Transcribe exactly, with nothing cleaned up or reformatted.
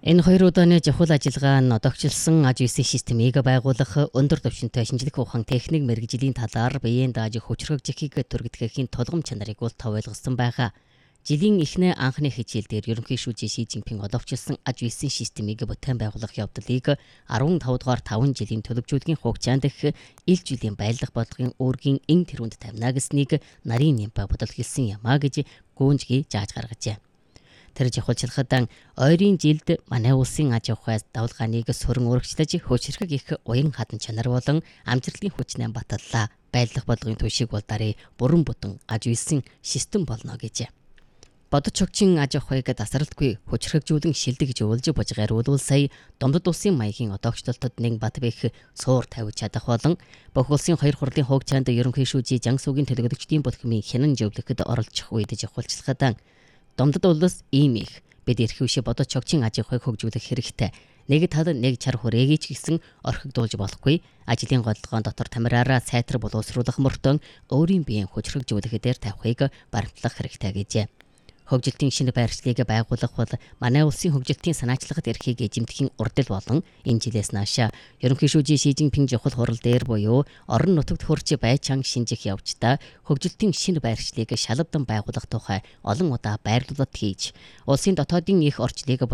Энэ хоёр удааны жавхал ажиллагаа нь одоогчлсон аж үйлсийн системийг байгуулах, өндөр түвшинтэй шинжлэх ухаан техник мэргэжлийн талаар биеийн дааж хүчрхэгжихийг түргэтгэхийн тулгам чанарыг бол тов ойлгосон байгаа. Жилийн эхний анхны хичээл дээр ерөнхий шүүжээ Ши Цзиньпин одоогчлсон аж үйлсийн системийг бүтээн байгуулах явдлыг арван тав дугаар таван жилийн төлөвлөжүүдийн хугацаанд их ил жилийн баялаг бодлогын үүргийн эн тэрүүнд тавина гэснийг нарийн нямпа бодол хэлсэн юмаа гэж гүнжгий зааж гаргажээ. Тэр жавхалчлагадан ойрын жилд манай улсын аж ахуй давлгааныг сөрөн өргөжлөж хөшрөхөг их уян хадан чанар болон амжилтын хүчнээ баталлаа. Баялаг бодлогын түвшиг бол дарыг бүрэн бүтэн аж үйлсийн систем болно гэж. Бодож чогчин аж ахуйг тасралтгүй хөшрөхжүүлэн шилдэг гэж уулж бужгааруулвал сая Домдод улсын маягийн одоогчлолтод нэг бат бэх суур тавьж чадах болон бүх улсын хоёр хурлын хугацаанд ерөнхий шүүжээ Жансүгийн төлөөлөгчдийн бүлхмийн хянан зөвлөхөд оролцох үед жавхалчлагадан Домдод улс ийм их бид эрхвшээ бодож чогчин аж ахуйг хөгжүүлэх хэрэгтэй. Нэг тал нэг чар хүрээгээ ч гэсэн орхигдуулж болохгүй. Ажлын голлогоон дотор тамираараа сайтар боловсруулах мөртөө өөрийн биеийн хөшрөгжүүлэх дээр тавихыг баримтлах хэрэгтэй гэжээ. Хөгжилтийн шинэ байршлыг байгуулах бол манай улсын хөгжилтийн санаачлагад эрхийг эзэмдэхийн урдэл болон энэ жилээс наашаа ерөнхий шүүжээ Ши Цзиньпин жавхал хурал дээр буюу орон нутагт хурж байчаан шинжих явцдаа хөгжилтийн шинэ байршлыг шалавдан байгуулах тухай олон удаа байрлуулалт хийж улсын дотоодын их орчлыг